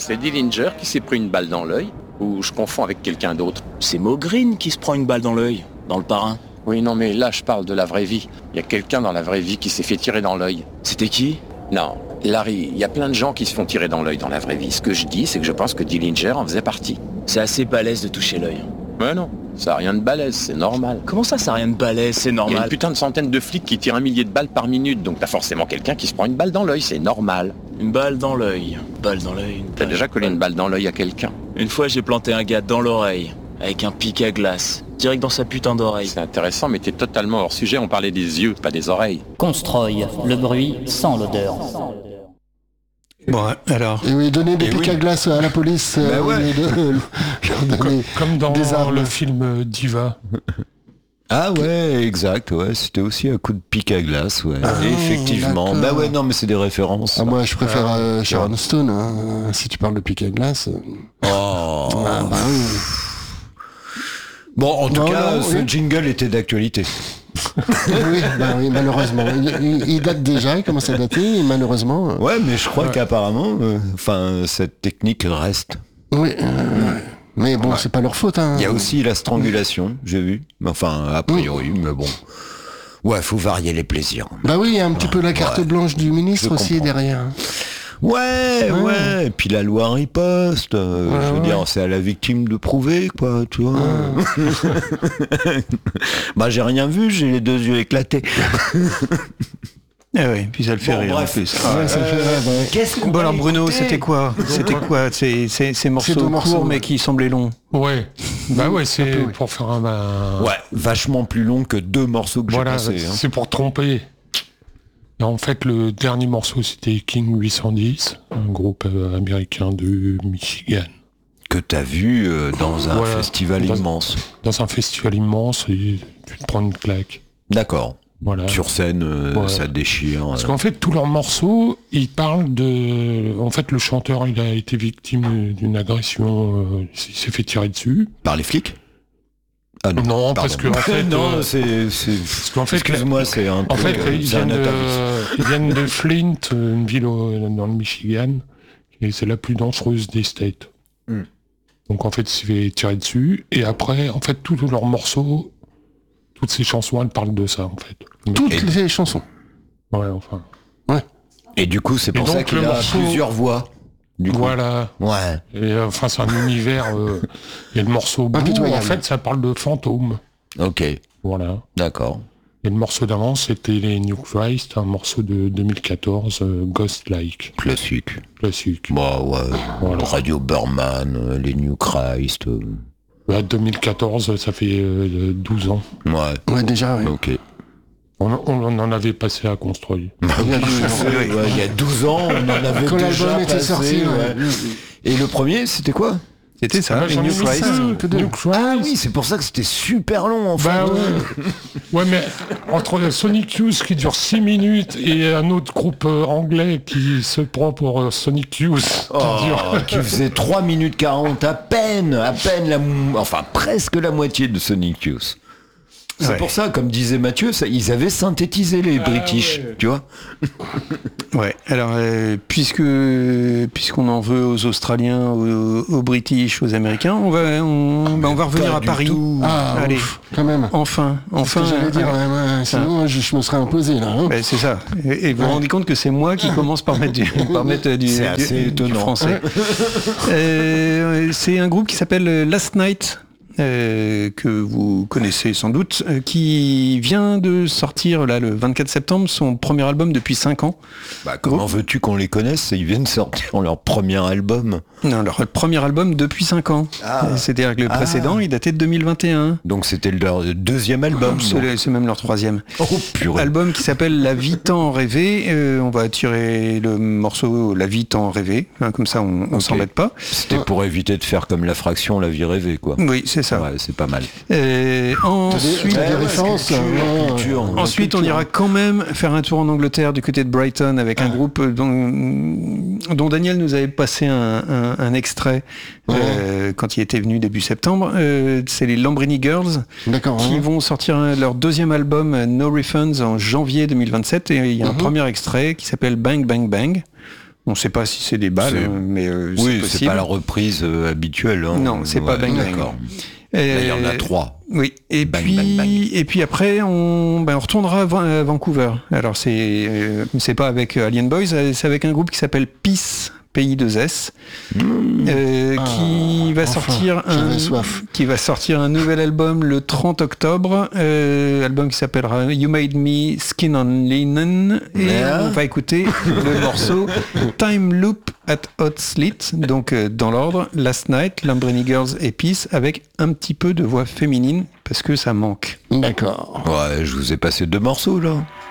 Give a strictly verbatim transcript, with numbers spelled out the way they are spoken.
c'est Dillinger qui s'est pris une balle dans l'œil, ou je confonds avec quelqu'un d'autre. C'est Mo Green qui se prend une balle dans l'œil, dans Le Parrain. Oui, non, mais là, je parle de la vraie vie. Il y a quelqu'un dans la vraie vie qui s'est fait tirer dans l'œil. C'était qui ? Non, Larry, il y a plein de gens qui se font tirer dans l'œil dans la vraie vie. Ce que je dis, c'est que je pense que Dillinger en faisait partie. C'est assez balèze de toucher l'œil. Mais non, ça n'a rien de balèze, c'est normal. Comment ça, ça n'a rien de balèze, c'est Il y a normal ? une putain de centaine de flics qui tirent un millier de balles par minute, donc t'as forcément quelqu'un qui se prend une balle dans l'œil, c'est normal. Une balle dans l'œil, balle dans l'œil, une T'as balle- déjà collé une balle dans l'œil à quelqu'un? Une fois, j'ai planté un gars dans l'oreille, avec un pic à glace, direct dans sa putain d'oreille. C'est intéressant, mais t'es totalement hors sujet, on parlait des yeux, pas des oreilles. Constroy, le bruit sans l'odeur. Bon, alors. Et oui, donner des Et pics oui. à glace à la police, euh, Bah ouais. au lieu de leur donner Comme dans des armes. le film Diva. Ah ouais, exact, ouais, c'était aussi un coup de pic à glace, ouais. Ah, Effectivement. d'accord. Bah ouais, non, mais c'est des références. Ah, moi, je préfère euh, Sharon Stone, hein, euh, si tu parles de pic à glace. euh. Oh. Ah, bah oui. Bon, en tout Non, cas, non, ce oui. jingle était d'actualité. oui, bah oui, malheureusement. Il, il- il date déjà, il commence à dater, et malheureusement. euh, Ouais, mais je crois qu'apparemment, euh, enfin, cette technique reste. Oui, euh, mais bon, c'est pas leur faute. Hein. Il y a aussi la strangulation, j'ai vu. Enfin, a priori, mais bon. Ouais, faut varier les plaisirs. Bah oui, il y a un petit peu la carte Ouais. blanche du ministre Je aussi comprends. derrière. Ouais, ouais, Ouais. et puis la loi riposte, euh, Ouais, je veux ouais. dire, c'est à la victime de prouver, quoi, tu vois. Bah, j'ai rien vu, j'ai les deux yeux éclatés. Ah oui, puis ça le fait Bon, rire bref. en plus. Ouais, ça fait rêve, ouais. Qu'est-ce qu'on Bon va alors Bruno, écouter c'était quoi C'était quoi ces, ces, ces morceaux deux courts morceaux, mais ouais. qui semblaient longs? Ouais. Bah ouais, c'est peu, oui. pour faire un... un- Ouais, vachement plus long que deux morceaux que Voilà, j'ai passés. hein. c'est pour tromper. Et en fait, le dernier morceau, c'était King huit cent dix, un groupe euh, américain de Michigan. Que t'as vu euh, dans un Voilà. festival Dans- immense. Dans un festival immense, et tu te prends une claque. D'accord. Voilà. Sur scène, euh, Ouais. ça déchire. Parce euh. qu'en fait, tous leurs morceaux, ils parlent de... En fait, le chanteur, il a été victime d'une agression, euh, il s'est fait tirer dessus. Par les flics Ah non, Non, pardon. parce que en fait, non, euh, c'est... c'est- parce qu'en fait, Excuse-moi, c'est un En truc, fait, euh, ils c'est un viennent, atavisme. de, ils viennent de Flint, une ville au- dans le Michigan, et c'est la plus dangereuse des States. Hmm. Donc en fait, il s'est fait tirer dessus, et après, en fait, tous leurs morceaux, toutes ces chansons, elles parlent de ça, en fait. Toutes Et- les chansons. Ouais, enfin. Et du coup, c'est pour Et ça donc, qu'il le a morceau- plusieurs voix. Du coup. Voilà. Ouais. Et euh, enfin, c'est un univers. euh, et le morceau Blue, Impitoyable. en fait, ça parle de fantômes. Ok. Voilà. D'accord. Et le morceau d'avant, c'était les New Christ, un morceau de deux mille quatorze, euh, Ghost Like, Classique. classique. Bah ouais. Voilà. Radio Burman, euh, les New Christ. euh, Bah, deux mille quatorze, ça fait euh, douze ans. Ouais. Ouais, déjà, oui. Ok. On, on en avait passé à construire. Il y a deux ans. Ouais, ouais, il y a douze ans, on en avait Quand déjà l'album était passé, sorti, ouais. ouais. Et le premier, c'était quoi C'était ça, Ah, les j'en ai New mis Christ. cinq, deux. New Christ. Ah oui, c'est pour ça que c'était super long en fait. Bah ouais. Ouais, mais entre Sonic Youth qui dure six minutes et un autre groupe euh, anglais qui se prend pour euh, Sonic Youth qui Oh, dure... qui faisait trois minutes quarante, à peine, à peine la, mo- enfin presque la moitié de Sonic Youth. C'est Ouais. pour ça, comme disait Mathieu, ça, ils avaient synthétisé les British, tu vois. Ouais, alors euh, puisque puisqu'on en veut aux Australiens, aux, aux British, aux Américains, on va on, bah, on va revenir Pas à du Paris. tout. Ah, Allez, ouf, quand même. enfin, C'est ce enfin. que j'allais dire, euh, ouais, ouais, sinon je, je me serais imposé là. Hein. ben, c'est ça. Et, et vous vous rendez compte que c'est moi qui commence par mettre du, par mettre du, C'est du- assez du étonnant. français. Euh, c'est un groupe qui s'appelle Last Night. Euh, que vous connaissez sans doute, euh, qui vient de sortir là le vingt-quatre septembre son premier album depuis cinq ans. Bah, comment veux-tu qu'on les connaisse? Ils viennent sortir leur premier album. Non, leur premier album depuis cinq ans. Ah. C'est-à-dire que le Ah. précédent, il datait de deux mille vingt et un. Donc c'était leur deuxième album. C'est donc. le- c'est même leur troisième. Oh purée. Album qui s'appelle La vie tant rêvée. Euh, on va tirer le morceau La vie tant rêvée. Hein, comme ça, on, on Ok. s'embête pas. C'était pour éviter de faire comme la fraction La vie rêvée, quoi. Oui, c'est ça. Ouais, c'est pas mal. Euh, T'as des, ensuite, t'as des ouais, références. culture, hein, culture. ouais, ensuite, on culture. ira quand même faire un tour en Angleterre du côté de Brighton avec un groupe dont, dont Daniel nous avait passé un, un- un extrait euh, quand il était venu début septembre. Euh, c'est les Lambrini Girls D'accord. qui hein. vont sortir un- leur deuxième album euh, No Refunds en janvier deux mille vingt-sept et il y a un Mhm. premier extrait qui s'appelle Bang Bang Bang. On ne sait pas si c'est des balles, C'est- euh, mais euh, c'est Oui, possible. c'est pas la reprise euh, habituelle. Hein. Non, c'est pas Bang Bang. D'accord. Euh, Là, il y en a trois. Oui, et Bang, puis bang, bang. et puis après on, ben, on retournera à Van- à Vancouver. Alors c'est euh, c'est pas avec Alien Boys, euh, c'est avec un groupe qui s'appelle Peace. P I deux S, euh, Ah, qui va enfin, sortir un j'avais soif. qui va sortir un nouvel album le trente octobre, euh, album qui s'appellera You Made Me Skin on Linen, et Yeah. on va écouter le morceau Time Loop at Hot Slit, donc euh, dans l'ordre Last Night, Lamborghini Girls et Peace, avec un petit peu de voix féminine parce que ça manque. D'accord. Ouais, je vous ai passé deux morceaux là.